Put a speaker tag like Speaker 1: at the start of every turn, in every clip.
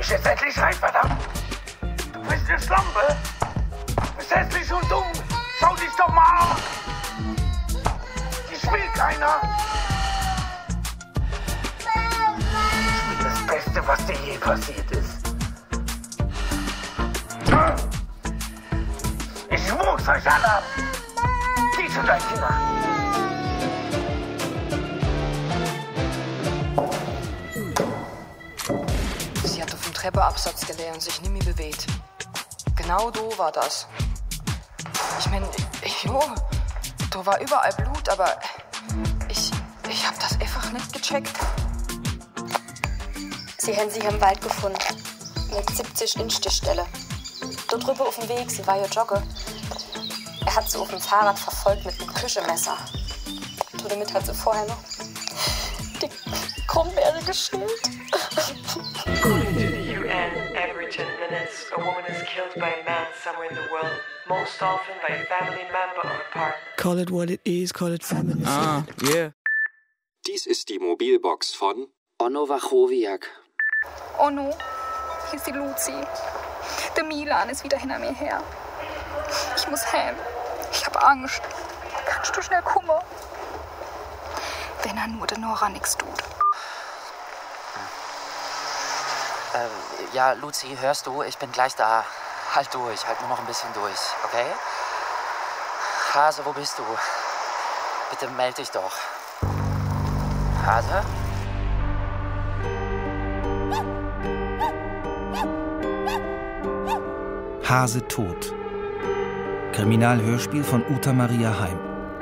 Speaker 1: mich jetzt endlich rein, verdammt! Du bist eine Schlampe! Du bist hässlich und dumm! Schau dich doch mal an! Ich will keiner! Ich bin das Beste, was dir je passiert ist. Ich wuchs euch alle ab! Dich und dein Kinder!
Speaker 2: Sie hat auf dem Treppeabsatz gelegen und sich nie mehr bewegt. Genau do war das. Ich mein, da war überall Blut, aber ich hab das einfach nicht gecheckt.
Speaker 3: Sie haben sie im Wald gefunden. Mit 70 Instichstelle. Dort drüber auf dem Weg, sie war ja jogge. Er hat sie auf dem Fahrrad verfolgt mit einem Küchenmesser. Damit hat sie vorher noch die Krummbeere geschält.
Speaker 4: According to the UN, every 10 minutes, a woman is killed by a man somewhere in the world, most often by a family member or a partner.
Speaker 5: Call it what it is, call it feminism.
Speaker 6: Yeah.
Speaker 7: Dies ist die Mobilbox von
Speaker 8: Onno Wachowiak.
Speaker 9: Onno, hier ist die Luzi. Der Milan ist wieder hinter mir her. Ich muss heim. Ich hab Angst. Kannst du schnell kommen? Wenn er nur der Nora nichts tut.
Speaker 8: Ja, Luzi, hörst du? Ich bin gleich da. Halt durch, halt nur noch ein bisschen durch, okay? Hase, wo bist du? Bitte meld dich doch. Hase?
Speaker 10: Hase tot. Kriminalhörspiel von Uta Maria Heim.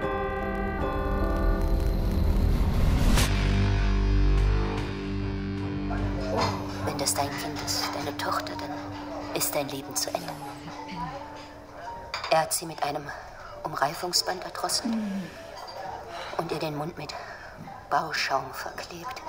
Speaker 11: Wenn das dein Kind ist, deine Tochter, dann ist dein Leben zu Ende. Er hat sie mit einem Umreifungsband erdrosselt und ihr den Mund mit Bauschaum verklebt.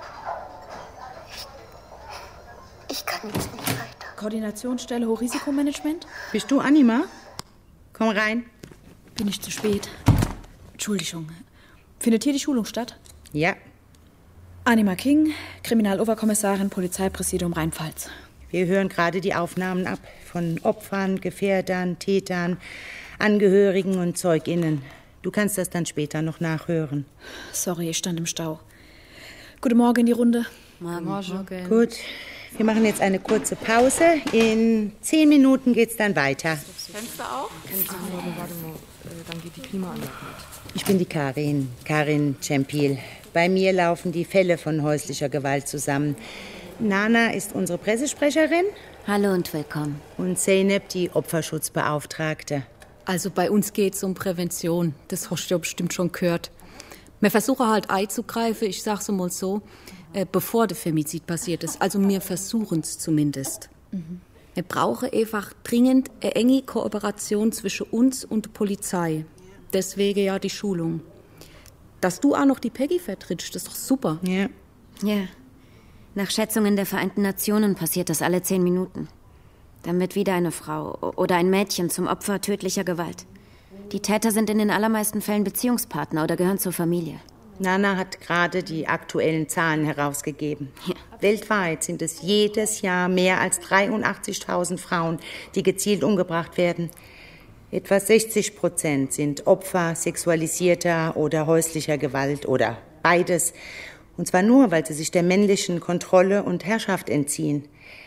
Speaker 11: Ich kann jetzt nicht weiter.
Speaker 12: Koordinationsstelle Hochrisikomanagement?
Speaker 13: Bist du Anima? Komm rein.
Speaker 12: Bin ich zu spät? Entschuldigung. Findet hier die Schulung statt?
Speaker 13: Ja.
Speaker 12: Anima King, Kriminaloberkommissarin, Polizeipräsidium Rheinpfalz.
Speaker 13: Wir hören gerade die Aufnahmen ab von Opfern, Gefährdern, Tätern, Angehörigen und ZeugInnen. Du kannst das dann später noch nachhören.
Speaker 12: Sorry, ich stand im Stau. Guten Morgen in die Runde.
Speaker 13: Morgen. Gut, wir machen jetzt eine kurze Pause. In 10 Minuten geht's dann weiter.
Speaker 14: Das Fenster auf? Warte mal, dann geht die Klimaanlage mit.
Speaker 13: Ich bin die Karin Cempil. Bei mir laufen die Fälle von häuslicher Gewalt zusammen. Nana ist unsere Pressesprecherin.
Speaker 11: Hallo und willkommen.
Speaker 13: Und Zeynep, die Opferschutzbeauftragte.
Speaker 14: Also bei uns geht es um Prävention. Das hast du ja bestimmt schon gehört. Wir versuchen halt einzugreifen, ich sag's mal so, bevor der Femizid passiert ist. Also wir versuchen es zumindest. Wir brauchen einfach dringend eine enge Kooperation zwischen uns und der Polizei. Deswegen ja die Schulung. Dass du auch noch die Peggy vertrittst, das ist doch super.
Speaker 13: Ja.
Speaker 11: Ja. Nach Schätzungen der Vereinten Nationen passiert das alle 10 Minuten. Dann wird wieder eine Frau oder ein Mädchen zum Opfer tödlicher Gewalt. Die Täter sind in den allermeisten Fällen Beziehungspartner oder gehören zur Familie.
Speaker 13: Nana hat gerade die aktuellen Zahlen herausgegeben.
Speaker 11: Ja.
Speaker 13: Weltweit sind es jedes Jahr mehr als 83.000 Frauen, die gezielt umgebracht werden. Etwa 60% sind Opfer sexualisierter oder häuslicher Gewalt oder beides. Und zwar nur, weil sie sich der männlichen Kontrolle und Herrschaft entziehen.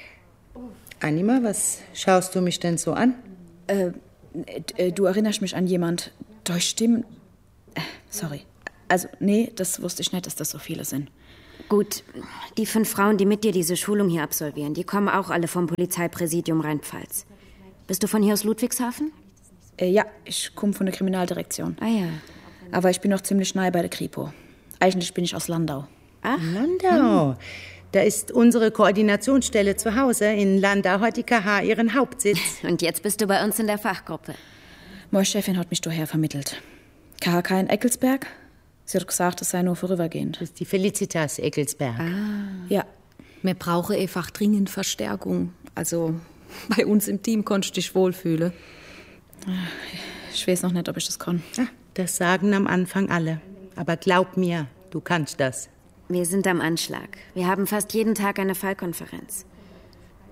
Speaker 13: Anima, was schaust du mich denn so an?
Speaker 12: Du erinnerst mich an jemand. Durch Stimmen. Sorry. Also, nee, das wusste ich nicht, dass das so viele sind.
Speaker 11: Gut, die 5 Frauen, die mit dir diese Schulung hier absolvieren, die kommen auch alle vom Polizeipräsidium Rheinpfalz. Bist du von hier aus Ludwigshafen?
Speaker 12: Ja, ich komme von der Kriminaldirektion.
Speaker 11: Ah ja.
Speaker 12: Aber ich bin noch ziemlich nahe bei der Kripo. Eigentlich bin ich aus Landau.
Speaker 11: Ach,
Speaker 13: Landau. Da ist unsere Koordinationsstelle zu Hause. In Landau hat die KH ihren Hauptsitz.
Speaker 11: Und jetzt bist du bei uns in der Fachgruppe.
Speaker 12: Meine Chefin hat mich daher vermittelt. KHK in Eckelsberg? Sie hat gesagt, es sei nur vorübergehend.
Speaker 13: Das ist die Felicitas Eckelsberg.
Speaker 12: Ja.
Speaker 14: Wir brauchen einfach dringend Verstärkung. Also bei uns im Team konntest du dich wohlfühlen.
Speaker 12: Ich weiß noch nicht, ob ich das kann.
Speaker 13: Das sagen am Anfang alle. Aber glaub mir, du kannst das.
Speaker 11: Wir sind am Anschlag. Wir haben fast jeden Tag eine Fallkonferenz.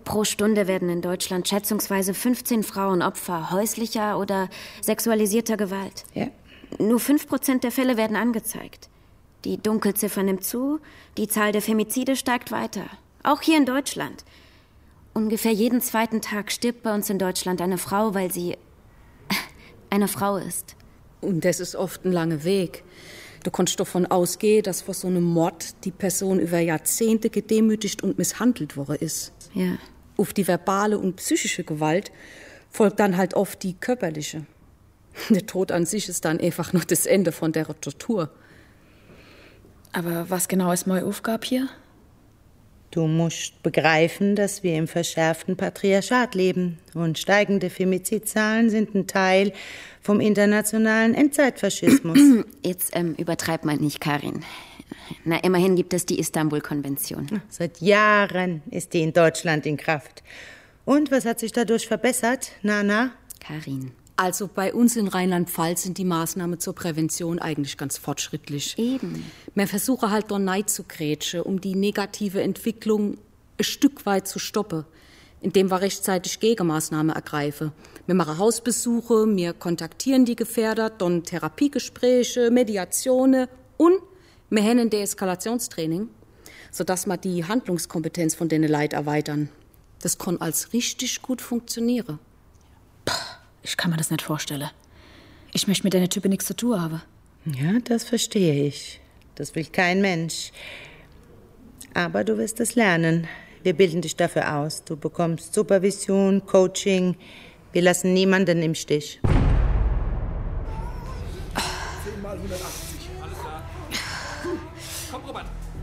Speaker 11: Pro Stunde werden in Deutschland schätzungsweise 15 Frauen Opfer häuslicher oder sexualisierter Gewalt.
Speaker 13: Ja.
Speaker 11: Nur 5% der Fälle werden angezeigt. Die Dunkelziffer nimmt zu, die Zahl der Femizide steigt weiter. Auch hier in Deutschland. Ungefähr jeden zweiten Tag stirbt bei uns in Deutschland eine Frau, weil sie eine Frau ist.
Speaker 14: Und das ist oft ein langer Weg. Du kannst davon ausgehen, dass vor so einem Mord die Person über Jahrzehnte gedemütigt und misshandelt worden ist.
Speaker 11: Ja.
Speaker 14: Auf die verbale und psychische Gewalt folgt dann halt oft die körperliche. Der Tod an sich ist dann einfach nur das Ende von der Tortur.
Speaker 12: Aber was genau ist meine Aufgabe hier?
Speaker 13: Du musst begreifen, dass wir im verschärften Patriarchat leben. Und steigende Femizidzahlen sind ein Teil vom internationalen Endzeitfaschismus.
Speaker 11: Jetzt übertreib mal nicht, Karin. Na, immerhin gibt es die Istanbul-Konvention.
Speaker 13: Seit Jahren ist die in Deutschland in Kraft. Und was hat sich dadurch verbessert, Nana?
Speaker 11: Karin.
Speaker 14: Also bei uns in Rheinland-Pfalz sind die Maßnahmen zur Prävention eigentlich ganz fortschrittlich.
Speaker 11: Eben.
Speaker 14: Wir versuchen halt dort Neid zu grätschen, um die negative Entwicklung ein Stück weit zu stoppen, indem wir rechtzeitig Gegenmaßnahmen ergreifen. Wir machen Hausbesuche, wir kontaktieren die Gefährder, dann Therapiegespräche, Mediationen und wir haben ein Deeskalationstraining, sodass wir die Handlungskompetenz von denen Leid erweitern. Das kann als richtig gut funktionieren.
Speaker 12: Ich kann mir das nicht vorstellen. Ich möchte mit deiner Type nichts zu tun haben.
Speaker 13: Ja, das verstehe ich. Das will kein Mensch. Aber du wirst es lernen. Wir bilden dich dafür aus. Du bekommst Supervision, Coaching. Wir lassen niemanden im Stich.
Speaker 1: 10 mal 180. Alles klar. Komm, Robert.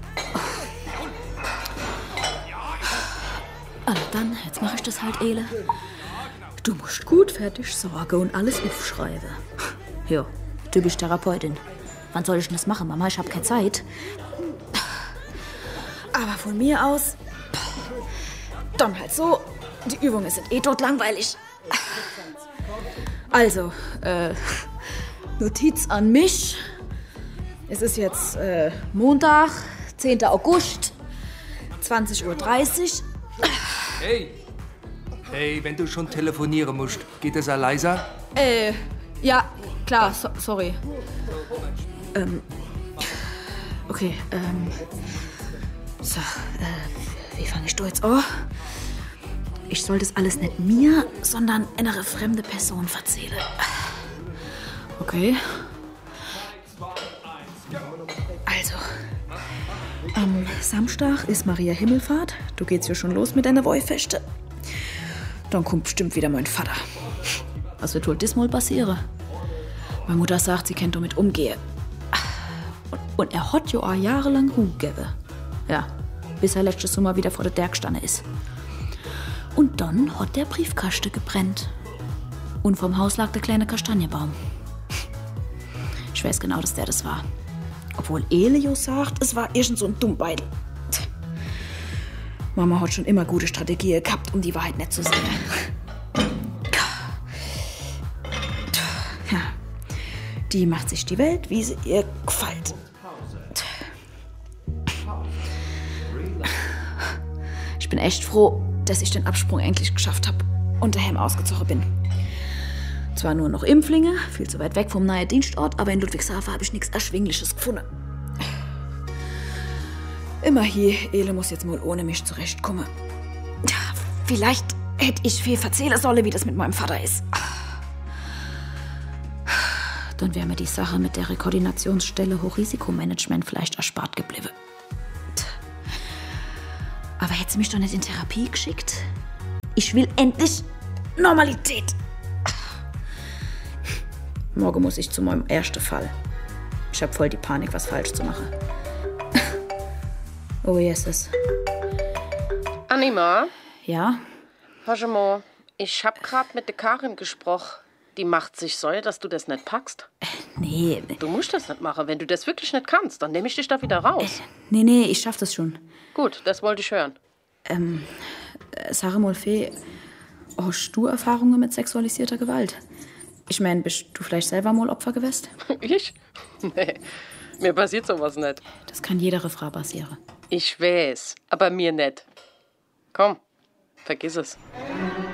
Speaker 12: Also dann, jetzt mache ich das halt, Ele. Du musst gut fertig sorgen und alles aufschreiben. Ja, typisch Therapeutin. Wann soll ich denn das machen, Mama? Ich habe keine Zeit. Aber von mir aus, dann halt so. Die Übungen sind totlangweilig. Also, Notiz an mich. Es ist jetzt Montag, 10. August, 20:30 Uhr.
Speaker 6: Hey, wenn du schon telefonieren musst, geht es auch leiser?
Speaker 12: Ja, klar, sorry. Okay, so, wie fange ich da jetzt an? Ich soll das alles nicht mir, sondern einer fremde Person erzählen. Okay. Also, am Samstag ist Maria Himmelfahrt. Du geht's ja schon los mit deiner Wollfeste. Dann kommt bestimmt wieder mein Vater. Was wird wohl diesmal passieren? Meine Mutter sagt, sie kann damit umgehen. Und er hat ja auch jahrelang Ruhe gegeben. Ja, bis er letztes Sommer wieder vor der Berg gestanden ist. Und dann hat der Briefkasten gebrennt. Und vom Haus lag der kleine Kastanienbaum. Ich weiß genau, dass der das war. Obwohl Elio sagt, es war irgend so ein Dummbeitel. Mama hat schon immer gute Strategien gehabt, um die Wahrheit nicht zu sehen. Ja, die macht sich die Welt, wie sie ihr gefällt. Ich bin echt froh, dass ich den Absprung endlich geschafft habe und daheim ausgezogen bin. Zwar nur noch Impflinge, viel zu weit weg vom nahen Dienstort, aber in Ludwigshafen habe ich nichts Erschwingliches gefunden. Immer hier, Ele muss jetzt mal ohne mich zurechtkommen. Vielleicht hätte ich viel erzählen sollen, wie das mit meinem Vater ist. Dann wäre mir die Sache mit der Koordinationsstelle Hochrisikomanagement vielleicht erspart geblieben. Aber hätte sie mich doch nicht in Therapie geschickt? Ich will endlich Normalität. Morgen muss ich zu meinem ersten Fall. Ich habe voll die Panik, was falsch zu machen. Oh, Jesus.
Speaker 15: Anima?
Speaker 12: Ja?
Speaker 15: Hör mal, ich hab grad mit der Karin gesprochen. Die macht sich Sorge, dass du das nicht packst.
Speaker 12: Nee.
Speaker 15: Du musst das nicht machen. Wenn du das wirklich nicht kannst, dann nehme ich dich da wieder raus.
Speaker 12: Nee, ich schaff das schon.
Speaker 15: Gut, das wollte ich hören.
Speaker 12: Sag mal, Fee, hast du Erfahrungen mit sexualisierter Gewalt? Ich meine, bist du vielleicht selber mal Opfer gewesen?
Speaker 15: Ich? Nee, mir passiert sowas nicht.
Speaker 12: Das kann jeder Frau passieren.
Speaker 15: Ich weiß, aber mir nicht. Komm, Vergiss es.